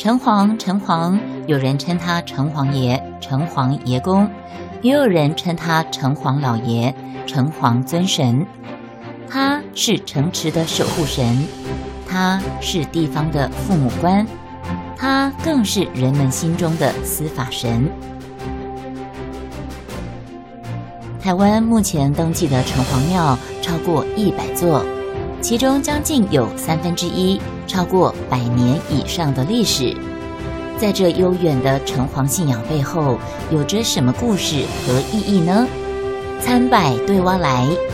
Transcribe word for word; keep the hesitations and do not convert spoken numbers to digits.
城隍，城隍，有人称他城隍爷、城隍爷公，也有人称他城隍老爷、城隍尊神。他是城池的守护神，他是地方的父母官，他更是人们心中的司法神。台湾目前登记的城隍庙超过一百座，其中将近有三分之一超过百年以上的历史。在这悠远的城隍信仰背后，有着什么故事和意义呢？参拜对哇来，